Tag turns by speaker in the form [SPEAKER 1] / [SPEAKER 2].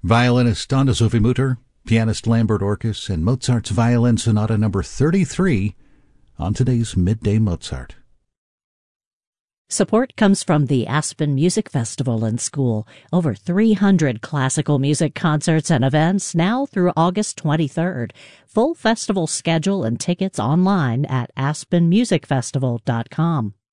[SPEAKER 1] Violinist Anna Sophie Mutter, pianist Lambert Orkus, and Mozart's Violin Sonata number 33 on today's Midday Mozart.
[SPEAKER 2] Support comes from the Aspen Music Festival and School. Over 300 classical music concerts and events now through August 23rd. Full festival schedule and tickets online at aspenmusicfestival.com.